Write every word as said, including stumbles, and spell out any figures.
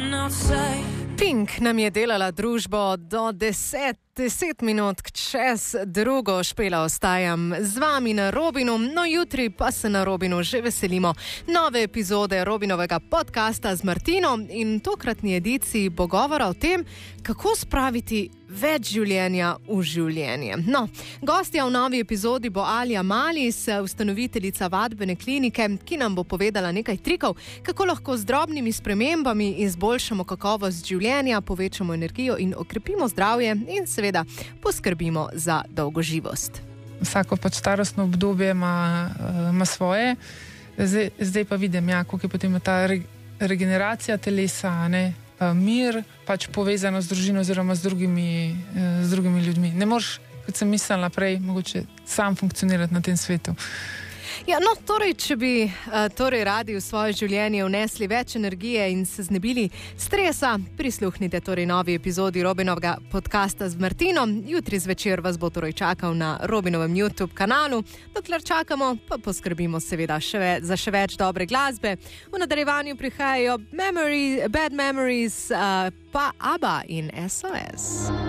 Pink nam je delala družbo do deset, deset minut čez drugo. Špela ostajam z vami na Robinu, no jutri pa se na Robinu že veselimo nove epizode Robinovega podcasta z Martino in tokratni ediciji bo govora o tem, kako spraviti več življenja v življenje. No, gostja v novi epizodi bo Alja Malis, ustanoviteljica vadbene klinike, ki nam bo povedala nekaj trikov, kako lahko z drobnimi spremembami izboljšamo kakovost življenja, povečamo energijo in okrepimo zdravje in seveda poskrbimo za dolgoživost. Vsako pač starostno obdobje ima, ima svoje. Zdaj, zdaj pa vidim, ja, koliko je potem ta re, regeneracija telesa, ne? Mir, pač povezano z družino oziroma z drugimi, z drugimi ljudmi. Ne moreš, kot sem mislila prej, mogoče sam funkcionirati na tem svetu. Ja, no, torej, če bi uh, torej radi v svoje življenje vnesli več energije in se znebili stresa, prisluhnite torej novi epizodi Robinovega podcasta z Martino. Jutri zvečer vas bo torej čakal na Robinovem YouTube kanalu. Dokler čakamo, pa poskrbimo seveda še ve, za še več dobre glasbe. V nadaljevanju prihajajo memory, Bad Memories, uh, pa ABBA in S O S.